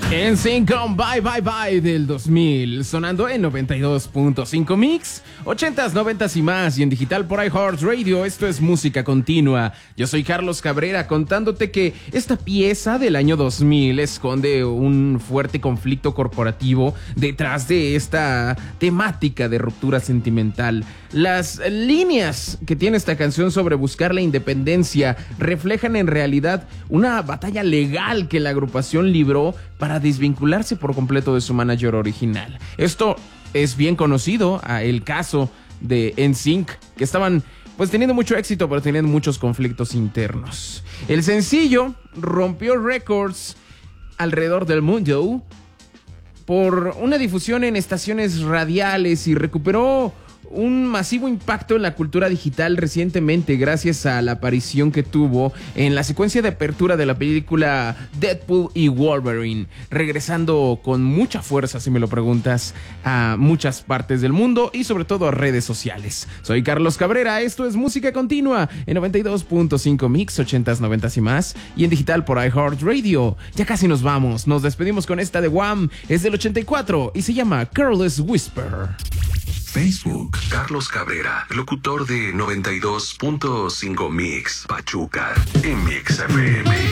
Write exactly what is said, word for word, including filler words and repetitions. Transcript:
En Sync con Bye Bye Bye del dos mil, sonando en noventa y dos punto cinco Mix, ochentas, noventas y más, y en digital por iHeartRadio. Esto es música continua. Yo soy Carlos Cabrera, contándote que esta pieza del año dos mil esconde un fuerte conflicto corporativo detrás de esta temática de ruptura sentimental. Las líneas que tiene esta canción sobre buscar la independencia reflejan en realidad una batalla legal que la agrupación libró para desvincularse por completo de su manager original. Esto es bien conocido, el caso de N Sync, que estaban pues teniendo mucho éxito, pero teniendo muchos conflictos internos. El sencillo rompió récords alrededor del mundo por una difusión en estaciones radiales y recuperó un masivo impacto en la cultura digital recientemente gracias a la aparición que tuvo en la secuencia de apertura de la película Deadpool y Wolverine, regresando con mucha fuerza, si me lo preguntas, a muchas partes del mundo y sobre todo a redes sociales. Soy Carlos Cabrera, esto es Música Continua en noventa y dos punto cinco Mix, ochentas, noventas y más, y en digital por iHeartRadio. Ya casi nos vamos, nos despedimos con esta de Wham, es del ochenta y cuatro y se llama Careless Whisper. Facebook, Carlos Cabrera, locutor de noventa y dos punto cinco Mix, Pachuca, en Mix F M.